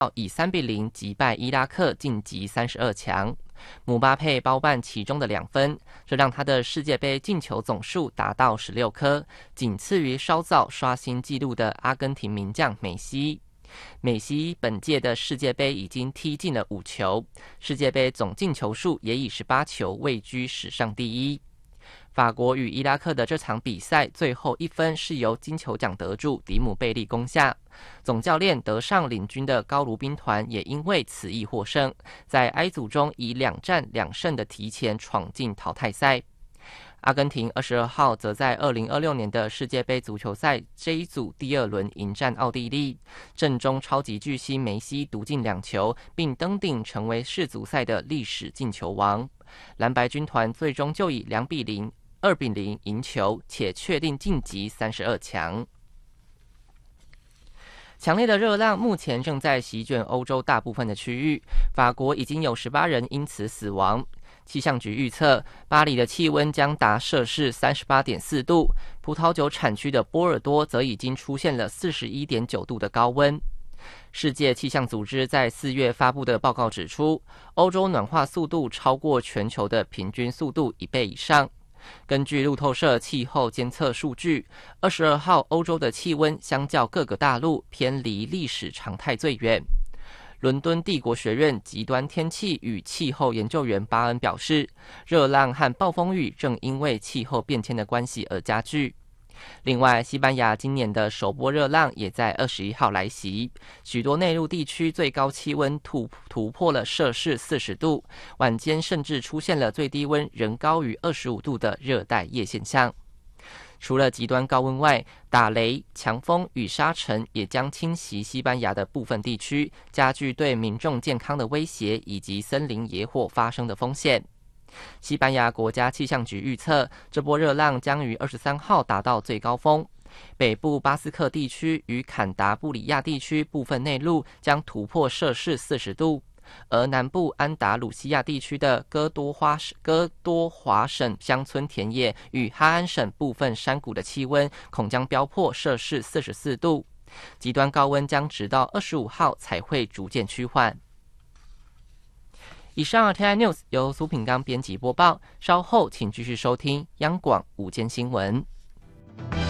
以3-0击败伊拉克晋级32强。姆巴佩包办其中的2分，这让他的世界杯进球总数达到16颗，仅次于稍早刷新纪录的阿根廷名将梅西。梅西本届的世界杯已经踢进了5球，世界杯总进球数也以18球位居史上第一。法国与伊拉克的这场比赛最后1分是由金球奖得主迪姆贝利攻下，总教练德尚领军的高卢兵团也因为此役获胜，在 I 组中以2战2胜的提前闯进淘汰赛。阿根廷22号则在2026年的世界杯足球赛 J 组第2轮迎战奥地利，阵中超级巨星梅西独进2球，并登顶成为世足赛的历史进球王。蓝白军团最终就以2-0、2-0赢球，且确定晋级32强。强烈的热浪目前正在席卷欧洲大部分的区域，法国已经有18人因此死亡。气象局预测，巴黎的气温将达摄氏38.4度，葡萄酒产区的波尔多则已经出现了41.9度的高温。世界气象组织在4月发布的报告指出，欧洲暖化速度超过全球的平均速度1倍以上。根据路透社气候监测数据，22号欧洲的气温相较各个大陆偏离历史常态最远。伦敦帝国学院极端天气与气候研究员巴恩表示，热浪和暴风雨正因为气候变迁的关系而加剧。另外，西班牙今年的首波热浪也在21号来袭，许多内陆地区最高气温突破了摄氏40度，晚间甚至出现了最低温仍高于25度的热带夜现象。除了极端高温外，打雷、强风与沙尘也将侵袭西班牙的部分地区，加剧对民众健康的威胁以及森林野火发生的风险。西班牙国家气象局预测，这波热浪将于23号达到最高峰。北部巴斯克地区与坎达布里亚地区部分内陆将突破摄氏40度，而南部安达鲁西亚地区的哥多华省乡村田野与哈安省部分山谷的气温恐将飙破摄氏44度，极端高温将直到25号才会逐渐趋缓。以上 RTI News 由苏品刚编辑播报，稍后请继续收听央广午间新闻。